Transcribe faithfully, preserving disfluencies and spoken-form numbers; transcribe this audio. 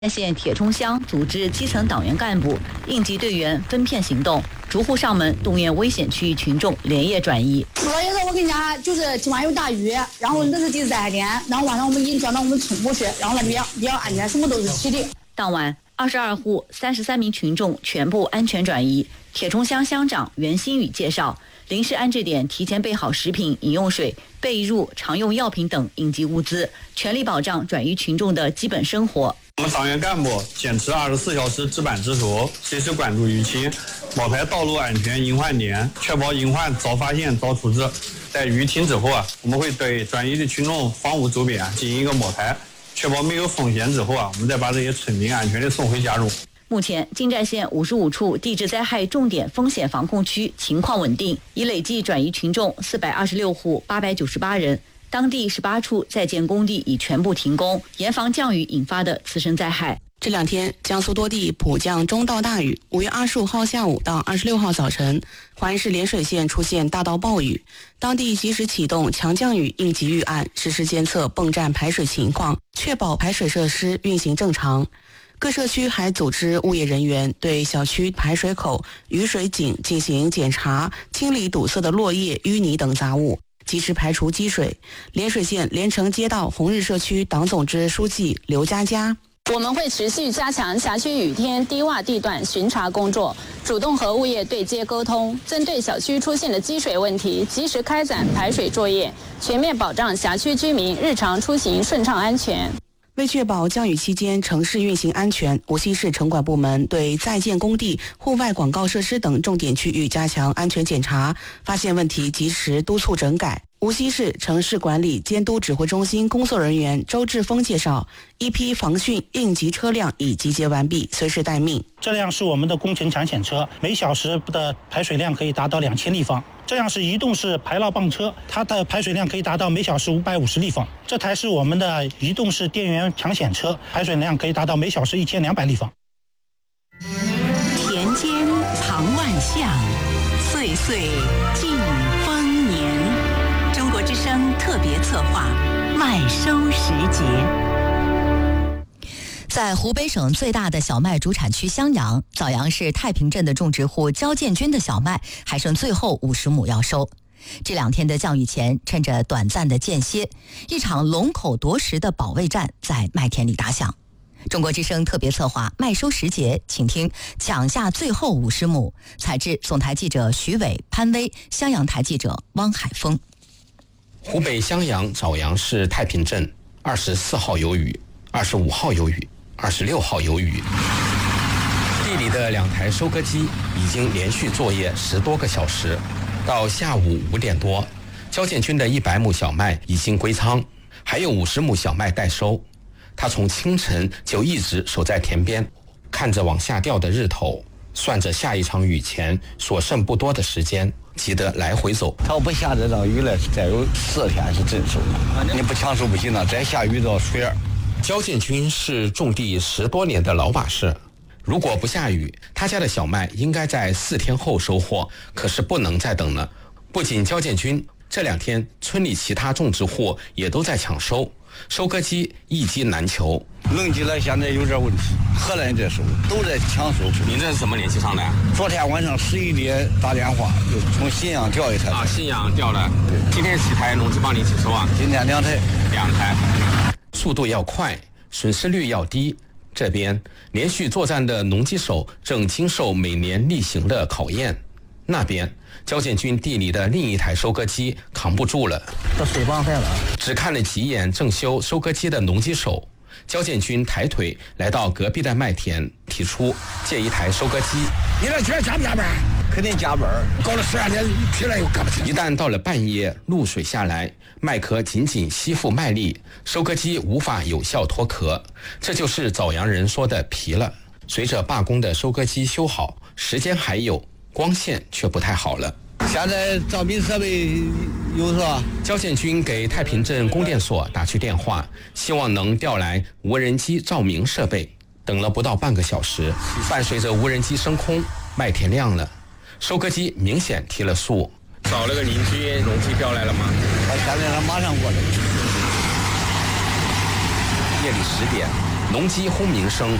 县铁冲乡组织基层党员干部、应急队员分片行动，逐户上门动员危险区域群众连夜转移。 主要也是我跟你讲，就是今晚有大雨，然后那是第三天，然后晚上我们已经转到我们村过去，然后那比较比较安全，什么都是齐的。 当晚，二十二户三十三名群众全部安全转移。铁冲乡乡长袁新宇介绍，临时安置点提前备好食品、饮用水、被褥、常用药品等应急物资，全力保障转移群众的基本生活。 我们党员干部坚持二十四小时值班值守，随时关注舆情，摸排道路安全隐患点，确保隐患早发现早处置。在雨停之后啊，我们会对转移的群众房屋周边进行一个摸排，确保没有风险之后啊，我们再把这些村民安全的送回家中。 目前，金寨县五十五处地质灾害重点风险防控区情况稳定，已累计转移群众四百二十六户八百九十八人。当地十八处在建工地已全部停工，严防降雨引发的次生灾害。 这两天，江苏多地普降中到大雨。五月二十五号下午到二十六号早晨，华安市涟水县出现大到暴雨，当地及时启动强降雨应急预案，实时监测泵站排水情况，确保排水设施运行正常。各社区还组织物业人员对小区排水口、雨水井进行检查，清理堵塞的落叶、淤泥等杂物，及时排除积水。涟水县连城街道红日社区党总支书记刘佳佳。 我们会持续加强辖区雨天低洼地段巡查工作，主动和物业对接沟通，针对小区出现的积水问题，及时开展排水作业，全面保障辖区居民日常出行顺畅安全。 为确保降雨期间城市运行安全，无锡市城管部门对在建工地、户外广告设施等重点区域加强安全检查，发现问题及时督促整改。无锡市城市管理监督指挥中心工作人员周志峰介绍，一批防汛应急车辆已集结完毕，随时待命。 这辆是我们的工程抢险车，每小时的排水量可以达到两千立方。这样是移动式排涝泵车，它的排水量可以达到每小时五百五十立方。这台是我们的移动式电源抢险车，排水量可以达到每小时一千两百立方。 田间藏万象，岁岁尽丰年。中国之声特别策划麦收时节。 在湖北省最大的小麦主产区襄阳，枣阳市太平镇的种植户焦建军的小麦还剩最后五十亩要收。这两天的降雨前，趁着短暂的间歇，一场龙口夺食的保卫战在麦田里打响。中国之声特别策划麦收时节，请听抢下最后五十亩。采制总台记者徐伟、潘威，襄阳台记者汪海峰。 湖北襄阳枣阳市太平镇，二十四号有雨，二十五号有雨，二十六号有雨。地里的两台收割机已经连续作业十多个小时，到下午五点多，焦建军的一百亩小麦已经归仓，还有五十亩小麦待收。他从清晨就一直守在田边，看着往下掉的日头，算着下一场雨前所剩不多的时间，急得来回走。 它要不下这场雨了，再有四天是真收了。你不抢收不行了，再下雨到水儿。 焦建军是种地十多年的老把式，如果不下雨，他家的小麦应该在四天后收获，可是不能再等了。不仅焦建军，这两天村里其他种植户也都在抢收，收割机一机难求。 农机了现在有点问题，荷兰在收，都在抢收。 您这是怎么联系上的？ 昨天晚上十一点打电话，就从信阳调一台。 啊，信阳调了。今天几台农机帮你一起收啊？ 今天两台。 两台。速度要快，损失率要低。这边连续作战的农机手正经受每年例行的考验，那边焦建军地里的另一台收割机扛不住了， 这水帮坏了。 只看了几眼正修收割机的农机手，焦建军抬腿来到隔壁的麦田，提出借一台收割机。 你这今儿加不加班？肯定加班，搞了十二点起来又干不起。 一旦到了半夜，露水下来，麦壳紧紧吸附麦粒，收割机无法有效脱壳，这就是枣阳人说的皮了。随着罢工的收割机修好，时间还有，光线却不太好了。 现在照明设备有是吧？ 焦建军给太平镇供电所打去电话，希望能调来无人机照明设备。等了不到半个小时，伴随着无人机升空，麦田亮了，收割机明显提了速。 找了个邻居，农机调来了吗？ 他现在他马上过来。 夜里十点， 农机轰鸣声